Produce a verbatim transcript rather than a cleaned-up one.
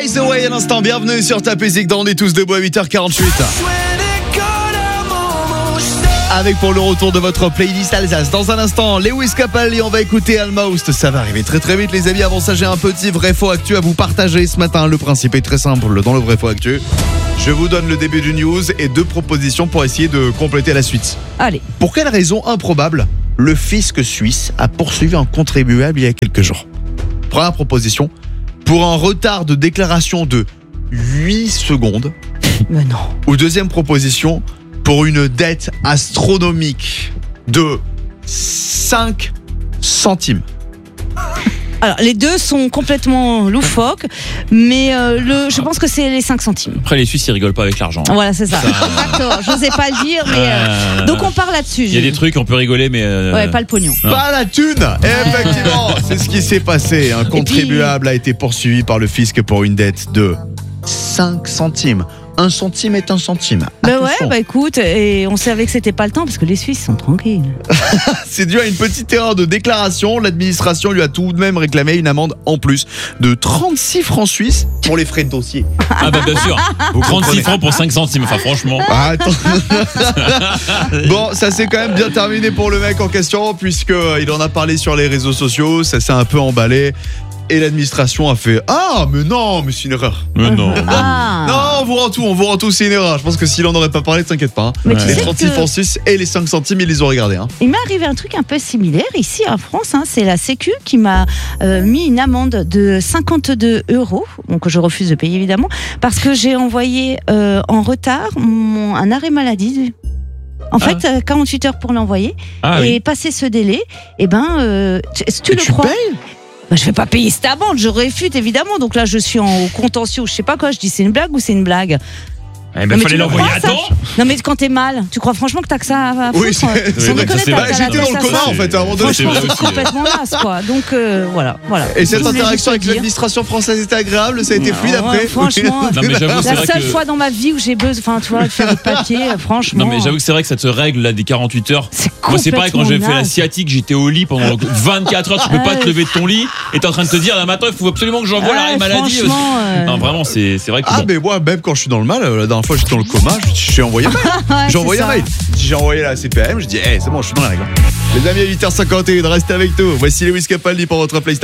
Blaze Away à l'instant, bienvenue sur Ta Musique dans On est tous debout à huit heures quarante-huit. Avec pour le retour de votre playlist Alsace. Dans un instant, Lewis Capaldi, on va écouter Almost. Ça va arriver très très vite les amis. Avant ça, j'ai un petit vrai faux actu à vous partager ce matin. Le principe est très simple dans le vrai faux actu. Je vous donne le début du news et deux propositions pour essayer de compléter la suite. Allez. Pour quelle raison improbable le fisc suisse a poursuivi un contribuable il y a quelques jours? Première proposition, pour un retard de déclaration de huit secondes. Mais non. Ou deuxième proposition, pour une dette astronomique de cinq centimes. Alors, les deux sont complètement loufoques, mais euh, le, je pense que c'est les cinq centimes. Après, les Suisses, ils rigolent pas avec l'argent. Voilà, c'est ça. Exactement. Je n'osais pas le dire, mais. Euh, donc, on part là-dessus. Il y a des trucs, on peut rigoler, mais. Euh... Ouais, pas le pognon. Non. Pas la thune. Effectivement, c'est ce qui s'est passé. Un contribuable a été poursuivi par le fisc pour une dette de cinq centimes. Un centime est un centime. Ben Attention. ouais, bah écoute, et on savait que c'était pas le temps parce que les Suisses sont tranquilles. C'est dû à une petite erreur de déclaration. L'administration lui a tout de même réclamé une amende en plus de trente-six francs suisses pour les frais de dossier. Ah bah bien sûr. Vous trente-six comprenez. francs pour cinq centimes. Enfin, franchement. Ah, attends. Bon, ça s'est quand même bien terminé pour le mec en question, puisqu'il en a parlé sur les réseaux sociaux. Ça s'est un peu emballé. Et l'administration a fait « Ah, mais non, mais c'est une erreur. » Mais non. Ah. Non, on vous rend tout, on vous rend tout, c'est une erreur. Je pense que s'il en aurait pas parlé, t'inquiète pas. Hein. Mais tu Les sais trente-six que- francs suisses et les cinq centimes, ils les ont regardés. Hein. Il m'est arrivé un truc un peu similaire ici en France. Hein. C'est la Sécu qui m'a euh, mis une amende de cinquante-deux euros, donc que je refuse de payer évidemment, parce que j'ai envoyé euh, en retard mon, un arrêt maladie. En Ah. fait, euh, quarante-huit heures pour l'envoyer. Ah et oui. passé ce délai, eh ben, euh, tu, tu Et le tu crois payes bah, je vais pas payer cette amende, je réfute évidemment. Donc là, je suis en contentieux, je sais pas quoi. Je dis c'est une blague ou c'est une blague. Eh Non, ben, mais fallait tu le l'envoyer crois, à ça temps. Non mais quand t'es mal, tu crois franchement que t'as que ça à Oui, foutre, c'est- sans c'est vrai que déconner, ça, c'est t'as- vrai. t'as Bah, la j'étais dans tête le à coma ça. en fait, à un moment donné. Franchement, C'est c'est vrai aussi. complètement naze, quoi. Donc euh, voilà, voilà. Et cette Je voulais interaction juste avec te dire. l'administration française était agréable, ça a été fluide Ouais, après. franchement. Non, mais j'avoue, c'est La vrai seule que- fois dans ma vie où j'ai besoin, enfin, tu vois, de faire le papier, franchement. Non mais j'avoue que c'est vrai que ça te règle là des quarante-huit heures. C'est Moi c'est pareil quand j'ai fait la complètement sciatique, j'étais au lit pendant vingt-quatre heures, tu peux pas te lever de ton lit et t'es en train de te dire là maintenant il faut absolument que j'envoie Ouais, l'arrêt maladie. franchement, euh, Non vraiment c'est c'est vrai que Ah, bon. mais moi, même quand je suis dans le mal, euh, la dernière fois j'étais dans le coma, je- j'ai envoyé un mail. Ouais, J'ai c'est envoyé un ça. mail. J'ai envoyé la C P M, je dis, hey, c'est bon, je suis dans la règle. Les amis, à huit heures cinquante et un, restez avec nous. Voici Lewis Capaldi pour votre playlist.